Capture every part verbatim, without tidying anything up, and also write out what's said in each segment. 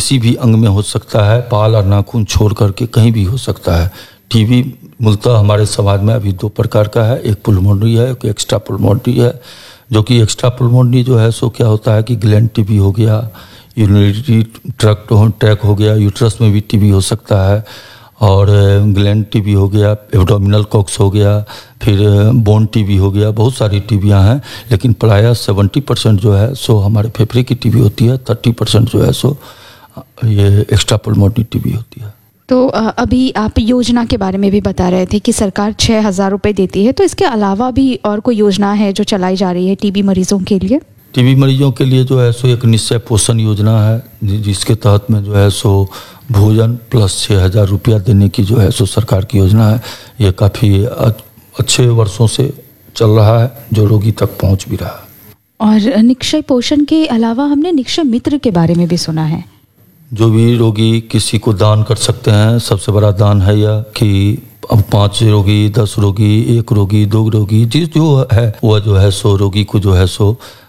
किसी भी अंग में हो सकता है, बाल और नाखून छोड़ करके कहीं भी हो सकता है। टीबी मूलतः हमारे समाज में अभी दो प्रकार का है, एक पुल्मोनरी है, एक एक्स्ट्रा पुल्मोनरी है। जो कि एक्स्ट्रा पुल्मोनरी जो है सो क्या होता है कि ग्लैंड टीबी हो गया, यूरिनरी ट्रैक्ट ट्रैक हो गया, यूट्रस में भी टीबी हो सकता है, और ग्लैंड टीबी हो गया, एब्डोमिनल कॉक्स हो गया, फिर बोन टीबी हो गया। बहुत सारी टीबियाँ हैं, लेकिन प्रायः सेवेंटी परसेंट जो है सो हमारे फेफड़े की टीबी होती है, थर्टी परसेंट जो है सो ये एक्स्ट्रा पुल्मोनरी टीबी होती है। तो अभी आप योजना के बारे में भी बता रहे थे कि सरकार छः हज़ार रुपये देती है, तो इसके अलावा भी और कोई योजना है जो चलाई जा रही है टीबी मरीजों के लिए? टीबी मरीजों के लिए जो है सो एक निश्चय पोषण योजना है, जिसके तहत में जो है सो भोजन प्लस छः हज़ार रुपया देने की जो है सो सरकार की योजना है। ये काफ़ी अच्छे वर्षों से चल रहा है, जो रोगी तक पहुंच भी रहा है। और निक्षय पोषण के अलावा हमने निक्षय मित्र के बारे में भी सुना है। जो भी रोगी किसी को दान कर सकते हैं, सबसे बड़ा दान है यह कि अब पाँच रोगी, दस रोगी, एक रोगी, दो रोगी, जिस जो है वह जो है सो रोगी को जो है सो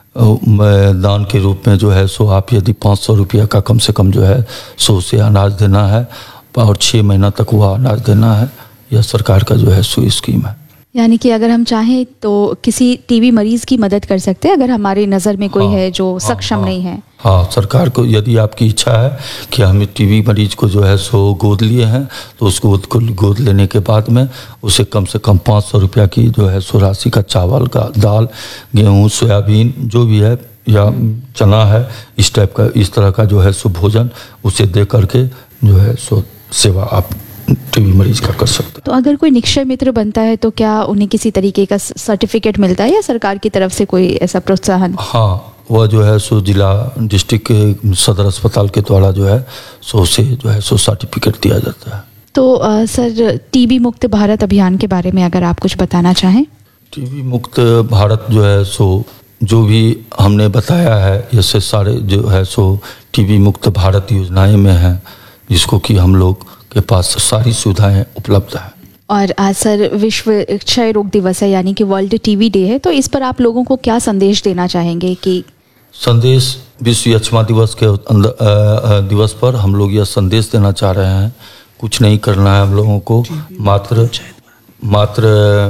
दान के रूप में जो है सो आप यदि पाँच सौ रुपया का कम से कम जो है सो से अनाज देना है और छः महीना तक वह अनाज देना है। यह सरकार का जो है सो स्कीम है। यानी कि अगर हम चाहें तो किसी टीबी मरीज की मदद कर सकते हैं, अगर हमारी नज़र में कोई हाँ, है जो हाँ, सक्षम हाँ, नहीं है। हाँ, सरकार को यदि आपकी इच्छा है कि हम टीबी मरीज को जो है सो गोद लिए हैं, तो उस गोद को गोद लेने के बाद में उसे कम से कम पाँच सौ रुपया की जो है सो राशि का चावल का, दाल, गेहूँ, सोयाबीन जो भी है या चना है, इस टाइप का, इस तरह का जो है सो भोजन उसे दे करके जो है सो सेवा आप टीबी मरीज का कर सकते हैं। तो अगर कोई निक्षय मित्र बनता है तो क्या उन्हें किसी तरीके का सर्टिफिकेट मिलता है या सरकार की तरफ से कोई ऐसा प्रोत्साहन? हाँ, वह जो है सो जिला डिस्ट्रिक्ट के सदर अस्पताल के द्वारा जो है सो उसे जो है सो सर्टिफिकेट दिया जाता है। तो आ, सर टीबी मुक्त भारत अभियान के बारे में अगर आप कुछ बताना चाहें। टीबी मुक्त भारत जो है सो जो भी हमने बताया है, इससे सारे जो है सो टीबी मुक्त भारत योजनाएं में हैं, जिसको कि हम लोग के पास सारी सुविधाएं उपलब्ध है। और आज सर विश्व क्षय रोग दिवस है, यानी कि वर्ल्ड टीबी डे है, तो इस पर आप लोगों को क्या संदेश देना चाहेंगे? कि संदेश विश्व यक्ष्मा दिवस के अंदर दिवस पर हम लोग यह संदेश देना चाह रहे हैं, कुछ नहीं करना है हम लोगों को, मात्र मात्र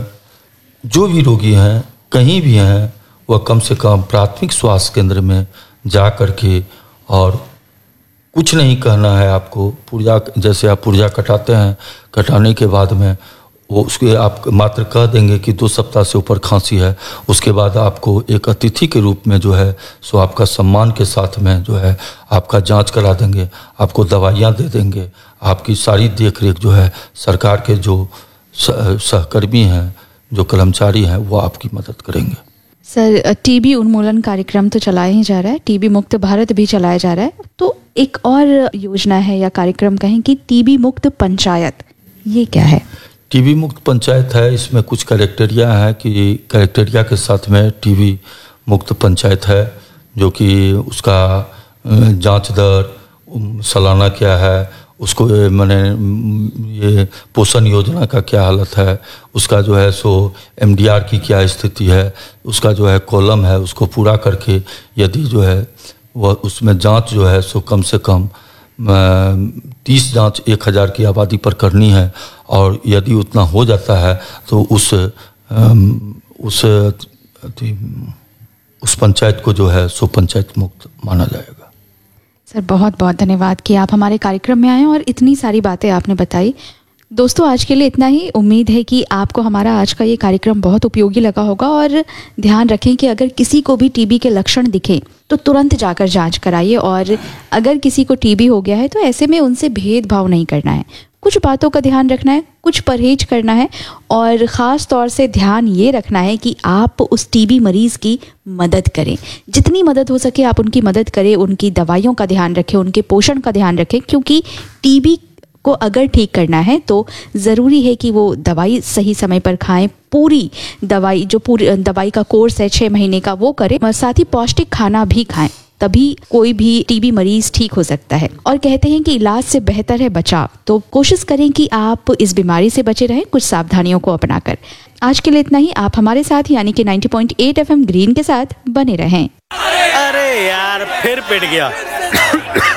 जो भी रोगी हैं कहीं भी हैं वह कम से कम प्राथमिक स्वास्थ्य केंद्र में जा करके, और कुछ नहीं कहना है आपको, पुर्जा जैसे आप पुर्जा कटाते हैं, कटाने के बाद में वो उसके आप मात्र कह देंगे कि दो सप्ताह से ऊपर खांसी है, उसके बाद आपको एक अतिथि के रूप में जो है सो आपका सम्मान के साथ में जो है आपका जांच करा देंगे, आपको दवाइयाँ दे देंगे, आपकी सारी देख रेख जो है सरकार के जो सहकर्मी हैं, जो कर्मचारी हैं, वो आपकी मदद करेंगे। सर टीबी उन्मूलन कार्यक्रम तो चलाया ही जा रहा है, टीबी मुक्त भारत भी चलाया जा रहा है, तो एक और योजना है या कार्यक्रम कहें कि टीबी मुक्त पंचायत, ये क्या है? टीबी मुक्त पंचायत है, इसमें कुछ क्राइटेरिया है कि क्राइटेरिया के साथ में टीबी मुक्त पंचायत है, जो कि उसका जांच दर सालाना क्या है, उसको मैंने ये पोषण योजना का क्या हालत है, उसका जो है सो एमडीआर की क्या स्थिति है, उसका जो है कॉलम है, उसको पूरा करके यदि जो है वह उसमें जांच जो है सो कम से कम तीस जांच एक हज़ार की आबादी पर करनी है, और यदि उतना हो जाता है तो उस उस उस पंचायत को जो है सो पंचायत मुक्त माना जाएगा। सर बहुत बहुत धन्यवाद कि आप हमारे कार्यक्रम में आए और इतनी सारी बातें आपने बताई। दोस्तों आज के लिए इतना ही। उम्मीद है कि आपको हमारा आज का ये कार्यक्रम बहुत उपयोगी लगा होगा, और ध्यान रखें कि अगर किसी को भी टीबी के लक्षण दिखें तो तुरंत जाकर जांच कराइए, और अगर किसी को टीबी हो गया है तो ऐसे में उनसे भेदभाव नहीं करना है, कुछ बातों का ध्यान रखना है, कुछ परहेज करना है, और ख़ास तौर से ध्यान ये रखना है कि आप उस टीबी मरीज़ की मदद करें, जितनी मदद हो सके आप उनकी मदद करें, उनकी दवाइयों का ध्यान रखें, उनके पोषण का ध्यान रखें, क्योंकि टीबी को अगर ठीक करना है तो ज़रूरी है कि वो दवाई सही समय पर खाएं, पूरी दवाई जो पूरी दवाई का कोर्स है छः महीने का वो करें, और साथ ही पौष्टिक खाना भी खाएं, तभी कोई भी टीबी मरीज ठीक हो सकता है। और कहते हैं कि इलाज से बेहतर है बचाव, तो कोशिश करें कि आप इस बीमारी से बचे रहें कुछ सावधानियों को अपनाकर। आज के लिए इतना ही। आप हमारे साथ यानी कि नब्बे पॉइंट आठ एफ एम ग्रीन के साथ बने रहें। अरे यार फिर पिट गया।